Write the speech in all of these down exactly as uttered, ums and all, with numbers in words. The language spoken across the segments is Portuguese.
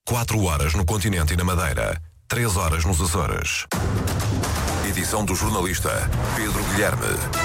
quatro horas no continente e na Madeira, três horas nos Açores. Edição do jornalista Pedro Guilherme.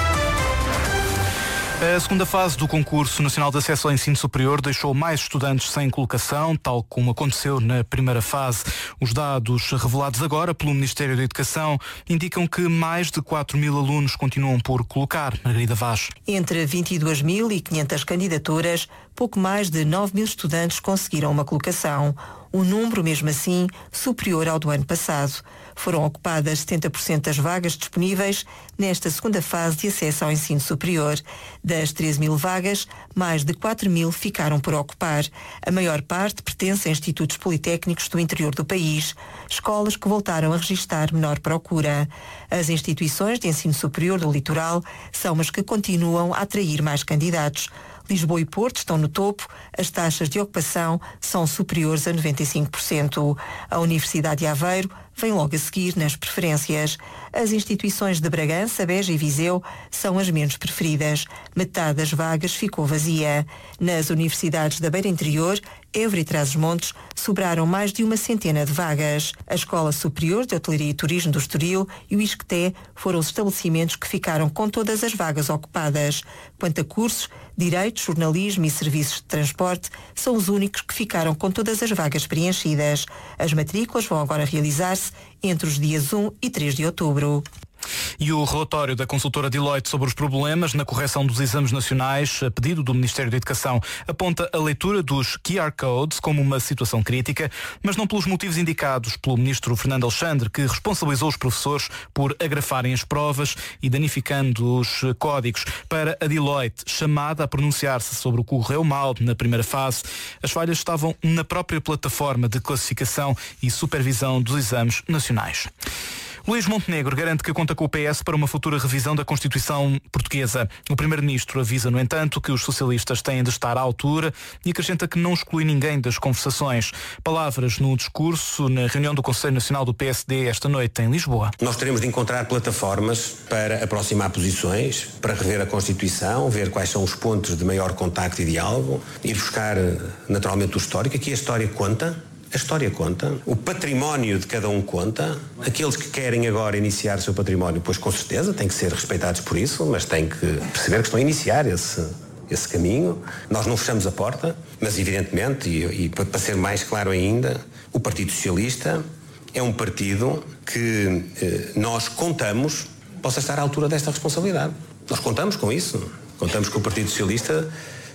A segunda fase do concurso nacional de acesso ao ensino superior deixou mais estudantes sem colocação, tal como aconteceu na primeira fase. Os dados revelados agora pelo Ministério da Educação indicam que mais de quatro mil alunos continuam por colocar. Margarida Vaz. Entre vinte e duas mil e quinhentas candidaturas, pouco mais de nove mil estudantes conseguiram uma colocação. Um número, mesmo assim, superior ao do ano passado. Foram ocupadas setenta por cento das vagas disponíveis nesta segunda fase de acesso ao ensino superior. Das treze mil vagas, mais de quatro mil ficaram por ocupar. A maior parte pertence a institutos politécnicos do interior do país, escolas que voltaram a registrar menor procura. As instituições de ensino superior do litoral são as que continuam a atrair mais candidatos. Lisboa e Porto estão no topo, as taxas de ocupação são superiores a noventa e cinco por cento. A Universidade de Aveiro vem logo a seguir nas preferências. As instituições de Bragança, Beja e Viseu são as menos preferidas. Metade das vagas ficou vazia. Nas universidades da Beira Interior, Évora e Trás-os-Montes sobraram mais de uma centena de vagas. A Escola Superior de Hotelaria e Turismo do Estoril e o Isqueté foram os estabelecimentos que ficaram com todas as vagas ocupadas. Quanto a cursos, Direito, Jornalismo e Serviços de Transporte são os únicos que ficaram com todas as vagas preenchidas. As matrículas vão agora realizar-se entre os dias um e três de outubro. E o relatório da consultora Deloitte sobre os problemas na correção dos exames nacionais, a pedido do Ministério da Educação, aponta a leitura dos Q R Codes como uma situação crítica, mas não pelos motivos indicados pelo Ministro Fernando Alexandre, que responsabilizou os professores por agrafarem as provas e danificando os códigos. Para a Deloitte, chamada a pronunciar-se sobre o que correu mal na primeira fase, as falhas estavam na própria plataforma de classificação e supervisão dos exames nacionais. Luís Montenegro garante que conta com o P S para uma futura revisão da Constituição portuguesa. O Primeiro-Ministro avisa, no entanto, que os socialistas têm de estar à altura e acrescenta que não exclui ninguém das conversações. Palavras no discurso na reunião do Conselho Nacional do P S D esta noite em Lisboa. Nós teremos de encontrar plataformas para aproximar posições, para rever a Constituição, ver quais são os pontos de maior contacto e diálogo, ir buscar naturalmente o histórico. Aqui a história conta. A história conta, o património de cada um conta, aqueles que querem agora iniciar o seu património, pois com certeza têm que ser respeitados por isso, mas têm que perceber que estão a iniciar esse, esse caminho. Nós não fechamos a porta, mas evidentemente, e, e para ser mais claro ainda, o Partido Socialista é um partido que eh, nós contamos possa estar à altura desta responsabilidade. Nós contamos com isso, contamos que o Partido Socialista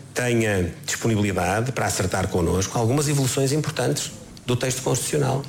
tenha disponibilidade para acertar connosco algumas evoluções importantes do texto constitucional.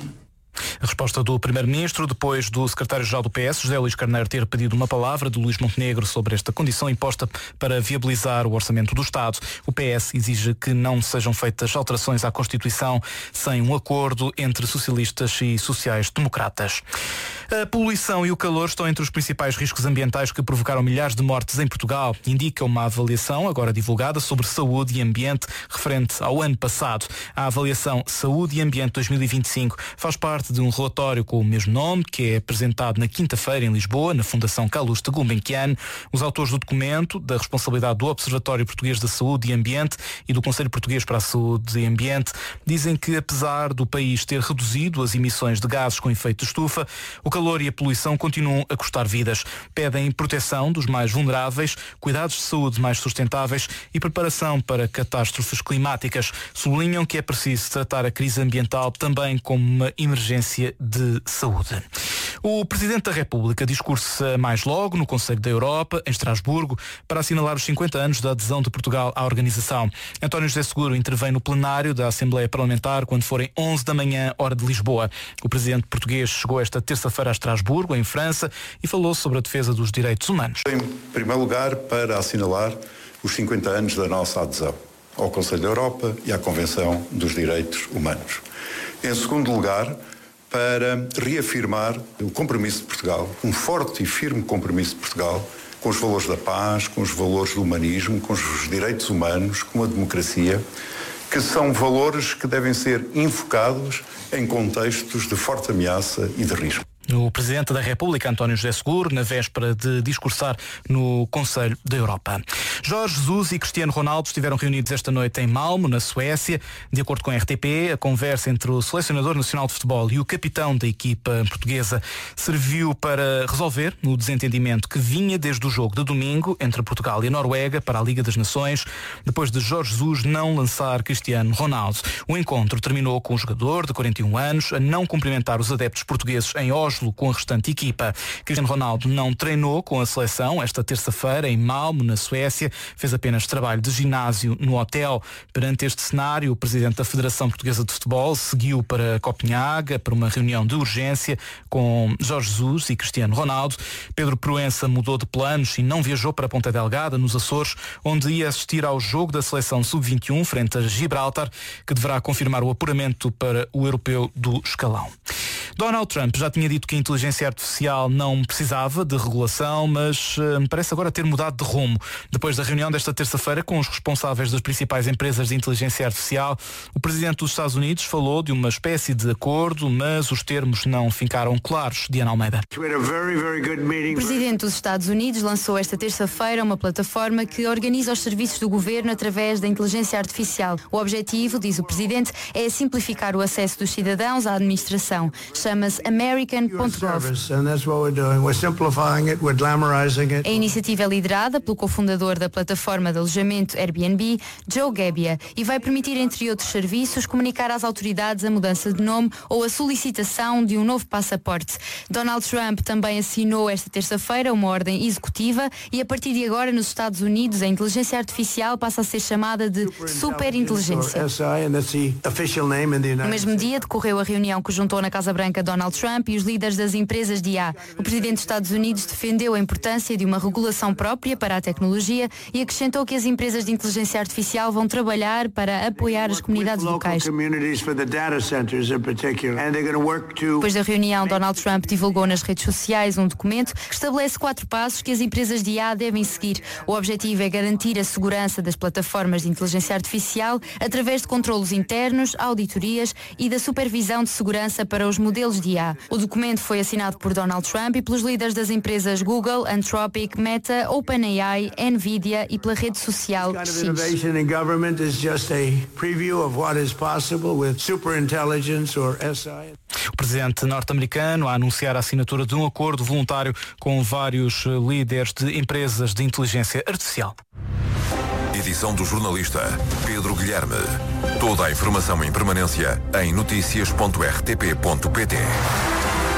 A resposta do Primeiro-Ministro, depois do Secretário-Geral do P S, José Luís Carneiro, ter pedido uma palavra de Luís Montenegro sobre esta condição imposta para viabilizar o orçamento do Estado. O P S exige que não sejam feitas alterações à Constituição sem um acordo entre socialistas e sociais-democratas. A poluição e o calor estão entre os principais riscos ambientais que provocaram milhares de mortes em Portugal, indica uma avaliação agora divulgada sobre saúde e ambiente referente ao ano passado. A avaliação Saúde e Ambiente dois mil e vinte e cinco faz parte de um relatório com o mesmo nome, que é apresentado na quinta-feira em Lisboa, na Fundação Calouste Gulbenkian. Os autores do documento, da responsabilidade do Observatório Português da Saúde e Ambiente e do Conselho Português para a Saúde e Ambiente, dizem que apesar do país ter reduzido as emissões de gases com efeito de estufa, o calor e a poluição continuam a custar vidas. Pedem proteção dos mais vulneráveis, cuidados de saúde mais sustentáveis e preparação para catástrofes climáticas. Sublinham que é preciso tratar a crise ambiental também como uma emergência de saúde. O Presidente da República discursa mais logo no Conselho da Europa, em Estrasburgo, para assinalar os cinquenta anos da adesão de Portugal à organização. António José Seguro intervém no plenário da Assembleia Parlamentar quando forem onze da manhã, hora de Lisboa. O Presidente português chegou esta terça-feira a Estrasburgo, em França, e falou sobre a defesa dos direitos humanos. Em primeiro lugar, para assinalar os cinquenta anos da nossa adesão ao Conselho da Europa e à Convenção dos Direitos Humanos. Em segundo lugar, para reafirmar o compromisso de Portugal, um forte e firme compromisso de Portugal com os valores da paz, com os valores do humanismo, com os direitos humanos, com a democracia, que são valores que devem ser invocados em contextos de forte ameaça e de risco. O Presidente da República, António José Seguro, na véspera de discursar no Conselho da Europa. Jorge Jesus e Cristiano Ronaldo estiveram reunidos esta noite em Malmo, na Suécia. De acordo com a R T P, a conversa entre o selecionador nacional de futebol e o capitão da equipa portuguesa serviu para resolver o desentendimento que vinha desde o jogo de domingo entre Portugal e a Noruega para a Liga das Nações, depois de Jorge Jesus não lançar Cristiano Ronaldo. O encontro terminou com o jogador de quarenta e um anos a não cumprimentar os adeptos portugueses em Oslo com a restante equipa. Cristiano Ronaldo não treinou com a seleção esta terça-feira em Malmo, na Suécia. Fez apenas trabalho de ginásio no hotel. Perante este cenário, o presidente da Federação Portuguesa de Futebol seguiu para Copenhaga para uma reunião de urgência com Jorge Jesus e Cristiano Ronaldo. Pedro Proença mudou de planos e não viajou para Ponta Delgada, nos Açores, onde ia assistir ao jogo da seleção sub vinte e um frente a Gibraltar, que deverá confirmar o apuramento para o europeu do escalão. Donald Trump já tinha dito que a inteligência artificial não precisava de regulação, mas uh, parece agora ter mudado de rumo. Depois da reunião desta terça-feira com os responsáveis das principais empresas de inteligência artificial, o presidente dos Estados Unidos falou de uma espécie de acordo, mas os termos não ficaram claros. Diana Almeida. O presidente dos Estados Unidos lançou esta terça-feira uma plataforma que organiza os serviços do governo através da inteligência artificial. O objetivo, diz o presidente, é simplificar o acesso dos cidadãos à administração. Chama-se American ponto gov. A iniciativa é liderada pelo cofundador da plataforma de alojamento Airbnb, Joe Gebbia, e vai permitir, entre outros serviços, comunicar às autoridades a mudança de nome ou a solicitação de um novo passaporte. Donald Trump também assinou esta terça-feira uma ordem executiva e, a partir de agora, nos Estados Unidos, a inteligência artificial passa a ser chamada de superinteligência. No mesmo dia, decorreu a reunião que juntou na Casa Branca Donald Trump e os líderes das empresas de I A. O presidente dos Estados Unidos defendeu a importância de uma regulação própria para a tecnologia e acrescentou que as empresas de inteligência artificial vão trabalhar para apoiar as comunidades locais. Depois da reunião, Donald Trump divulgou nas redes sociais um documento que estabelece quatro passos que as empresas de I A devem seguir. O objetivo é garantir a segurança das plataformas de inteligência artificial através de controlos internos, auditorias e da supervisão de segurança para os modelos de I A. O documento foi assinado por Donald Trump e pelos líderes das empresas Google, Anthropic, Meta, OpenAI, Nvidia e pela rede social X. O presidente norte-americano a anunciar a assinatura de um acordo voluntário com vários líderes de empresas de inteligência artificial. Edição do jornalista Pedro Guilherme. Toda a informação em permanência em notícias ponto r t p ponto p t.